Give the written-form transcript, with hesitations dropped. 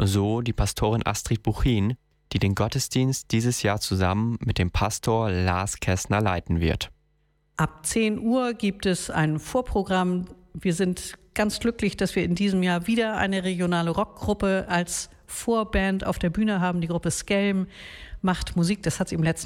So die Pastorin Astrid Buchin, die den Gottesdienst dieses Jahr zusammen mit dem Pastor Lars Kästner leiten wird. Ab 10 Uhr gibt es ein Vorprogramm. Wir sind ganz glücklich, dass wir in diesem Jahr wieder eine regionale Rockgruppe als Vorband auf der Bühne haben. Die Gruppe Skelm macht Musik. Das hat sie im letzten